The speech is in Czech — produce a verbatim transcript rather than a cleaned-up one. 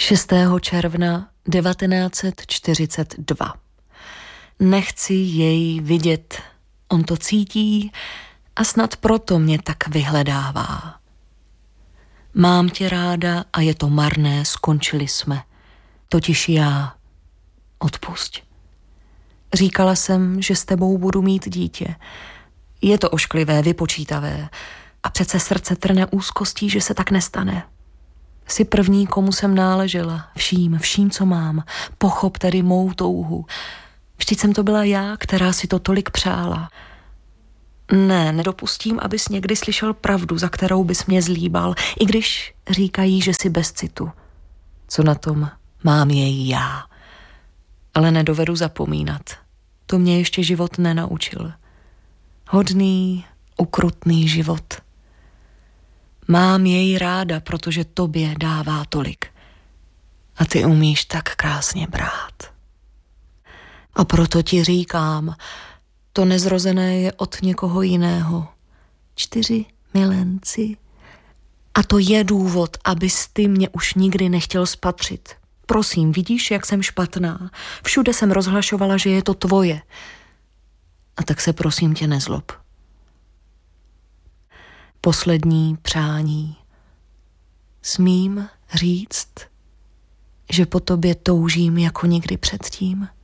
šestého června devatenáct set čtyřicet dva. Nechci jej vidět, on to cítí a snad proto mě tak vyhledává. Mám tě ráda a je to marné, skončili jsme. Totiž já. Odpusť. Říkala jsem, že s tebou budu mít dítě. Je to ošklivé, vypočítavé a přece srdce trne úzkostí, že se tak nestane. Jsi první, komu jsem náležela, vším, vším, co mám. Pochop tedy mou touhu. Vždyť jsem to byla já, která si to tolik přála. Ne, nedopustím, abys někdy slyšel pravdu, za kterou bys mě zlíbal, i když říkají, že jsi bez citu. Co na tom, mám jej já. Ale nedovedu zapomínat. To mě ještě život nenaučil. Hodný, ukrutný život. Mám jej ráda, protože tobě dává tolik. A ty umíš tak krásně brát. A proto ti říkám, to nezrozené je od někoho jiného. Čtyři milenci. A to je důvod, abys ty mě už nikdy nechtěl spatřit. Prosím, vidíš, jak jsem špatná. Všude jsem rozhlašovala, že je to tvoje. A tak se prosím tě nezlob. Poslední přání. Smím říct, že po tobě toužím jako nikdy předtím?